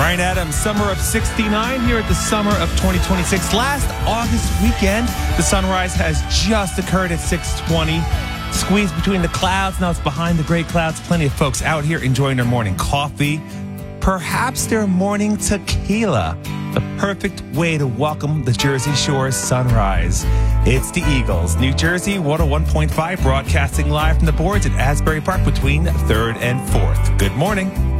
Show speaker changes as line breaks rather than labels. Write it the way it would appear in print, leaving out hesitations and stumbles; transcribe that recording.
Brian Adams, summer of 69 here at the summer of 2026. Last August weekend, the sunrise has just occurred at 6:20. Squeezed between the clouds. Now it's behind the gray clouds. Plenty of folks out here enjoying their morning coffee. Perhaps their morning tequila. The perfect way to welcome the Jersey Shore sunrise. It's the Eagles, New Jersey 101.5, broadcasting live from the boards at Asbury Park between 3rd and 4th. Good morning.